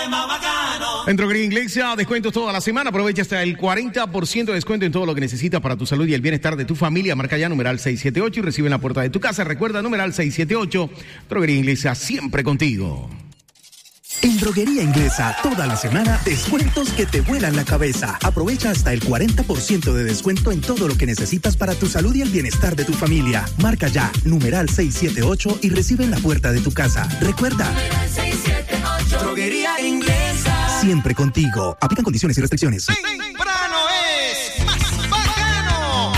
En Droguería Iglesia, descuentos toda la semana. Aprovecha hasta el 40% de descuento en todo lo que necesitas para tu salud y el bienestar de tu familia. Marca ya numeral 678 y recibe en la puerta de tu casa. Recuerda, numeral 678. Droguería Iglesia, siempre contigo. En Droguería Inglesa, toda la semana, descuentos que te vuelan la cabeza. Aprovecha hasta el 40% de descuento en todo lo que necesitas para tu salud y el bienestar de tu familia. Marca ya, numeral 678 y recibe en la puerta de tu casa. Recuerda, 678. Droguería Inglesa. Siempre contigo. Aplican condiciones y restricciones. Temprano es más bacano.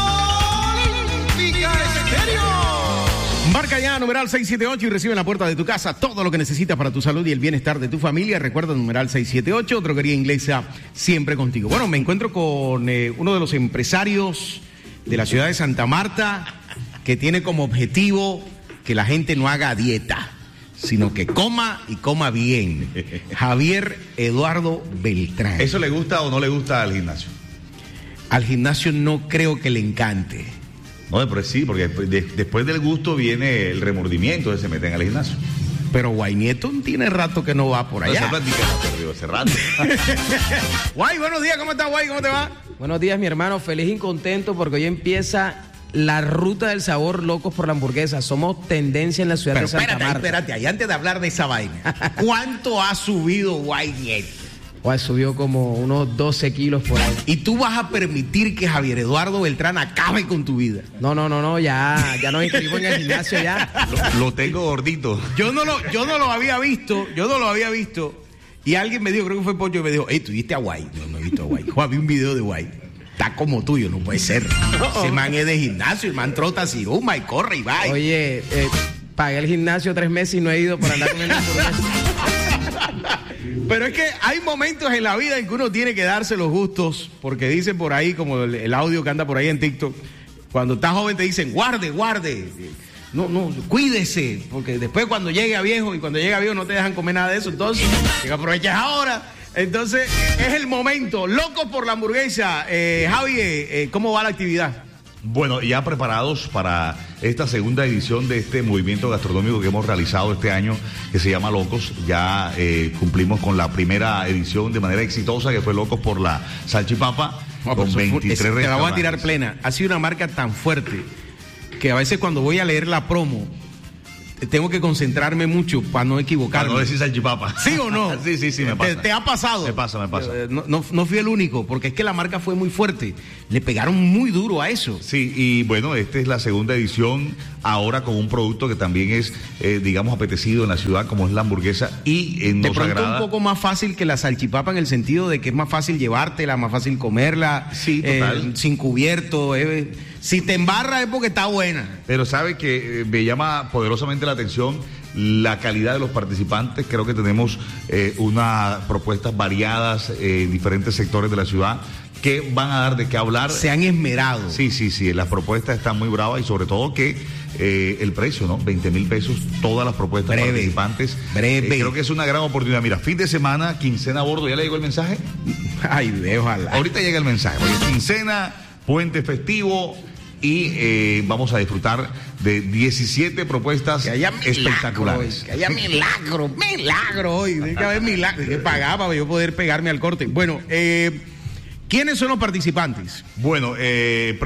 Olímpica Estéreo. Marca ya, numeral 678 y recibe en la puerta de tu casa todo lo que necesitas para tu salud y el bienestar de tu familia. Recuerda, numeral 678, Droguería Inglesa, siempre contigo. Bueno, me encuentro con uno de los empresarios de la ciudad de Santa Marta que tiene como objetivo que la gente no haga dieta, sino que coma y coma bien. Javier Eduardo Beltrán. ¿Eso le gusta o no le gusta al gimnasio? Al gimnasio no creo que le encante. No, pero sí, porque después del gusto viene el remordimiento de se meten al gimnasio. Pero Guaynieto tiene rato que no va por allá. Esa plática la perdió hace rato. Guay, buenos días, ¿cómo estás, Guay? ¿Cómo te va? Buenos días, mi hermano, feliz y contento porque hoy empieza la ruta del sabor Locos por la Hamburguesa. Somos tendencia en la ciudad de Santa Marta. Espérate, ahí antes de hablar de esa vaina, ¿cuánto ha subido Guaynieto? Subió como unos 12 kilos por ahí. ¿Y tú vas a permitir que Javier Eduardo Beltrán acabe con tu vida? No, ya nos inscribimos en el gimnasio ya. Lo tengo gordito. Yo no lo había visto. Y alguien me dijo, creo que fue Poncho, y me dijo, hey, ¿tú viste a Guay? No he visto a Guay. Vi un video de Guay. Está como tuyo, no puede ser. Ese man es de gimnasio, el man trota siruma y corre y va. Oye, pagué el gimnasio 3 meses y no he ido por andar con el hamburguesa. Pero es que hay momentos en la vida en que uno tiene que darse los gustos, porque dicen por ahí, como el audio que anda por ahí en TikTok, cuando estás joven te dicen, guarde. No, cuídese, porque después cuando llegue a viejo no te dejan comer nada de eso, entonces, que aprovechas ahora. Entonces, es el momento. Locos por la hamburguesa. Javi, ¿cómo va la actividad? Bueno, ya preparados para esta segunda edición de este movimiento gastronómico que hemos realizado este año, que se llama Locos. Ya cumplimos con la primera edición de manera exitosa, que fue Locos por la Salchipapa, con 23 restaurantes. Te la voy a tirar plena. Ha sido una marca tan fuerte que a veces cuando voy a leer la promo, tengo que concentrarme mucho para no equivocarme. Para no decir salchipapa. ¿Sí o no? Sí, me pasa. ¿Te ha pasado? Me pasa. No fui el único, porque es que la marca fue muy fuerte. Le pegaron muy duro a eso. Sí, y bueno, esta es la segunda edición, ahora con un producto que también es, digamos, apetecido en la ciudad, como es la hamburguesa, y de nos pronto agrada. Un poco más fácil que la salchipapa, en el sentido de que es más fácil llevártela, más fácil comerla. Sí, total. Sin cubierto. Si te embarra es porque está buena. Pero sabe que me llama poderosamente la atención la calidad de los participantes. Creo que tenemos unas propuestas variadas en diferentes sectores de la ciudad que van a dar de qué hablar. Se han esmerado. Sí, las propuestas están muy bravas y sobre todo que el precio, ¿no? 20,000 pesos, todas las propuestas participantes. Creo que es una gran oportunidad. Mira, fin de semana, quincena a bordo. ¿Ya le llegó el mensaje? Ay, ojalá. Ahorita llega el mensaje, porque quincena, puente festivo, y vamos a disfrutar de 17 propuestas espectaculares. Que haya milagro hoy. Tiene que haber milagro. Que pagaba para yo poder pegarme al corte. Bueno, ¿quiénes son los participantes? Bueno,